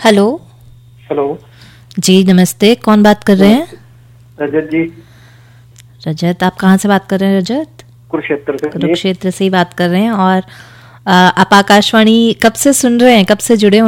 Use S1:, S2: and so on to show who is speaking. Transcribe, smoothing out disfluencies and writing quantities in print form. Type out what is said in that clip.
S1: Hello.
S2: Hello
S1: जी नमस्ते, कौन बात कर रहे हैं?
S2: रजत जी।
S1: रजत, आप कहाँ से बात कर रहे हैं रजत?
S2: कुरुक्षेत्र से।
S1: कुरुक्षेत्र से ही बात कर रहे हैं। और आप आकाशवाणी कब से सुन रहे हैं, कब से जुड़े हुए